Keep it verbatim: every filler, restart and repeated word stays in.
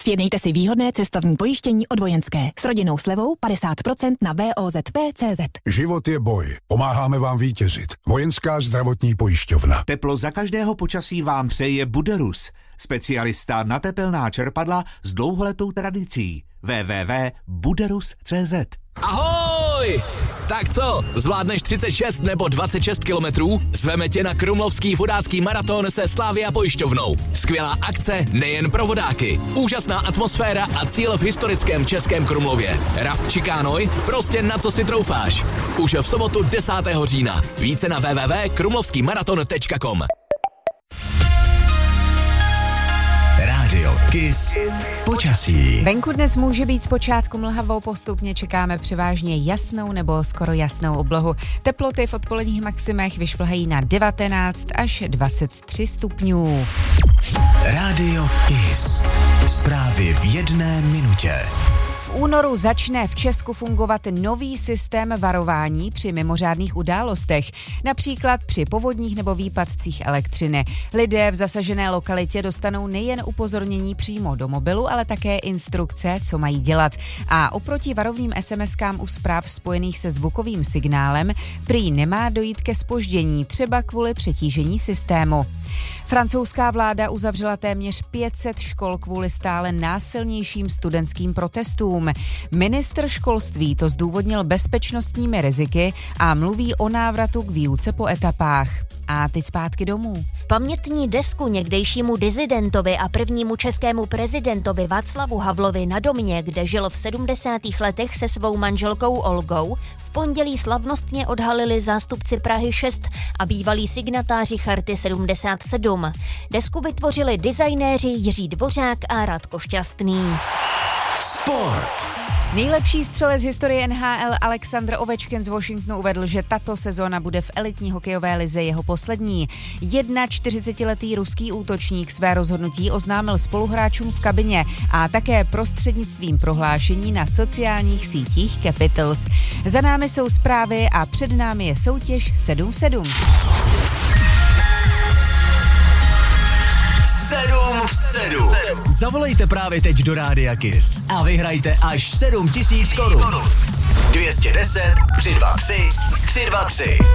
Sjednejte si výhodné cestovní pojištění od Vojenské s rodinnou slevou padesát procent na V O Z P tečka cé zet. Život je boj. Pomáháme vám vítězit. Vojenská zdravotní pojišťovna. Teplo za každého počasí vám přeje Buderus, specialista na tepelná čerpadla s dlouholetou tradicí. w w w tečka buderus tečka cé zet. Ahoj! Tak co, zvládneš třicet šest nebo dvacet šest kilometrů? Zveme tě na krumlovský vodácký maraton se Slavia pojišťovnou. Skvělá akce nejen pro vodáky. Úžasná atmosféra a cíl v historickém Českém Krumlově. Raft či kánoj? Prostě na co si troufáš. Už v sobotu desátého října. Více na w w w tečka krumlovský maraton tečka com. Rádio Kiss. Počasí. Venku dnes může být zpočátku mlhavou, postupně čekáme převážně jasnou nebo skoro jasnou oblohu. Teploty v odpoledních maximech vyšplhají na devatenáct až dvacet tři stupňů. Rádio Kiss. Zprávy v jedné minutě. V únoru začne v Česku fungovat nový systém varování při mimořádných událostech, například při povodních nebo výpadcích elektřiny. Lidé v zasažené lokalitě dostanou nejen upozornění přímo do mobilu, ale také instrukce, co mají dělat. A oproti varovným es em eskám u zpráv spojených se zvukovým signálem prý nemá dojít ke zpoždění, třeba kvůli přetížení systému. Francouzská vláda uzavřela téměř pět set škol kvůli stále násilnějším studentským protestům. Ministr školství to zdůvodnil bezpečnostními riziky a mluví o návratu k výuce po etapách. A teď zpátky domů. Pamětní desku někdejšímu disidentovi a prvnímu českému prezidentovi Václavu Havlovi na domě, kde žil v sedmdesátých letech se svou manželkou Olgou, v pondělí slavnostně odhalili zástupci Prahy šest a bývalí signatáři Charty sedmdesát sedm. Desku vytvořili designéři Jiří Dvořák a Radko Šťastný. Sport. Nejlepší střelec historie N H L Alexander Ovečkin z Washingtonu uvedl, že tato sezóna bude v elitní hokejové lize jeho poslední. čtyřicetiletý ruský útočník své rozhodnutí oznámil spoluhráčům v kabině a také prostřednictvím prohlášení na sociálních sítích Capitals. Za námi jsou zprávy a před námi je soutěž sedm sedm. sedm v sedm. Zavolejte právě teď do Rádia Kiss a vyhrajte až sedm tisíc korun. dvě stě deset, tři sta dvacet tři, tři sta dvacet tři.